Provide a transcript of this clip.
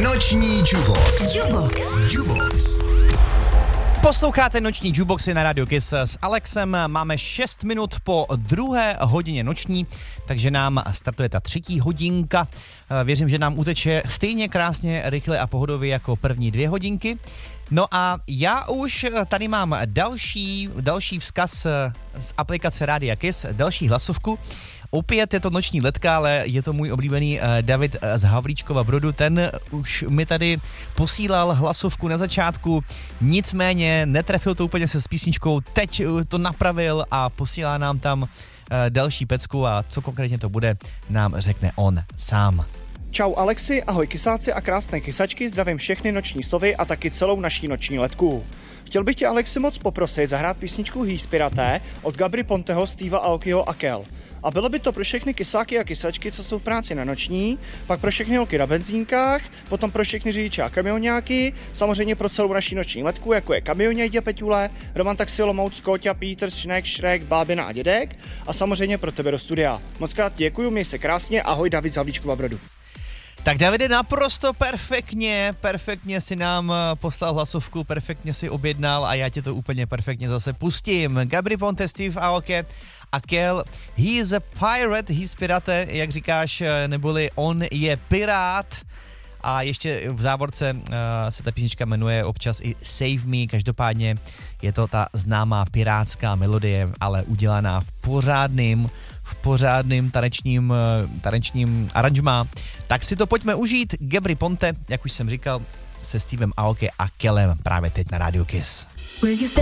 Noční Jukebox. Posloucháte Noční Jukeboxy na Radio Kiss s Alexem. Máme 6 minut po 2. hodině noční, takže nám startuje ta 3. hodinka. Věřím, že nám uteče stejně krásně, rychle a pohodově jako první 2 hodinky. No a já už tady mám další vzkaz z aplikace Rádia Kiss, další hlasovku. Opět je to noční letka, ale je to můj oblíbený David z Havlíčkova Brodu. Ten už mi tady posílal hlasovku na začátku, nicméně netrefil to úplně se s písničkou, teď to napravil a posílá nám tam další pecku a co konkrétně to bude, nám řekne on sám. Čau Alexi, ahoj kysáci a krásné kysačky, zdravím všechny noční sovy a taky celou naší noční letku. Chtěl bych tě Alexi moc poprosit zahrát písničku Hýspiraté od Gabry Ponteho, Steva Aokiho a Kel. A bylo by to pro všechny kysáky a kysačky, co jsou v práci na noční, pak pro všechny holky na benzínkách, potom pro všechny řidiče a kamionáky, samozřejmě pro celou naší noční letku, jako je Kamionědě Peťule, Roman Taxi Olomouc, Kóťa, Pítr, Šnek, Šrek, Bábina a Dědek a samozřejmě pro tebe do studia. Mockrát děkuju, měj se krásně, ahoj David z Havlíčkova Brodu. Tak Davide, naprosto perfektně si nám poslal hlasovku, perfektně si objednal a já ti to úplně perfektně zase pustím. Gabry Ponte, Steve Aoki a Kel, he is a pirate, he's pirate, jak říkáš, neboli on je pirát. A ještě v závorce se ta písnička jmenuje občas i Save Me, každopádně je to ta známá pirátská melodie, ale udělaná v pořádným tanečním aranžmá. Tak si to pojďme užít. Gabry Ponte, jak už jsem říkal, se Stevem Aoki a Kelem právě teď na Radio Kiss.